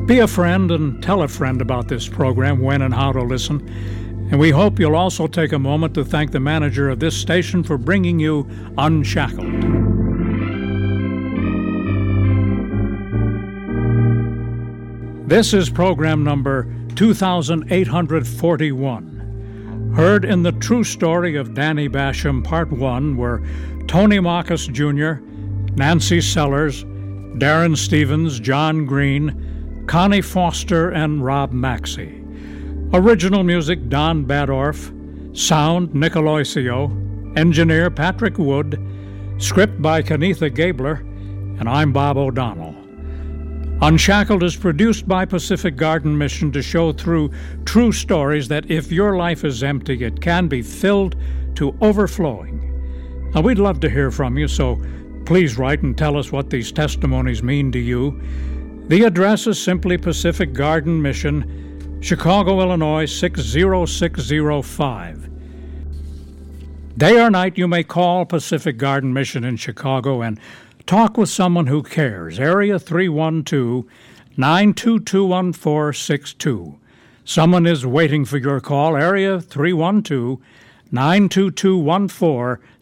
Be a friend and tell a friend about this program, when and how to listen. And we hope you'll also take a moment to thank the manager of this station for bringing you Unshackled. This is program number 2841. Heard in the true story of Danny Basham, Part 1, were Tony Marcus Jr., Nancy Sellers, Darren Stevens, John Green, Connie Foster, and Rob Maxey. Original music, Don Badorf. Sound, Nicoloisio. Engineer, Patrick Wood. Script by Kenitha Gabler. And I'm Bob O'Donnell. Unshackled is produced by Pacific Garden Mission to show through true stories that if your life is empty, it can be filled to overflowing. Now, we'd love to hear from you, so please write and tell us what these testimonies mean to you. The address is simply Pacific Garden Mission, Chicago, Illinois 60605. Day or night, you may call Pacific Garden Mission in Chicago and talk with someone who cares. Area 312-922-1462. Someone is waiting for your call. Area 312-922-1462.